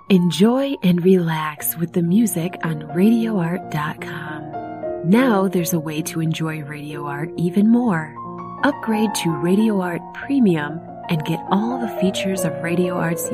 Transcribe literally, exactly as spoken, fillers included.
Enjoy and relax with the music on radio art dot com. Now there's a way to enjoy Radio Art even more. Upgrade to Radio Art Premium and get all the features of Radio Art's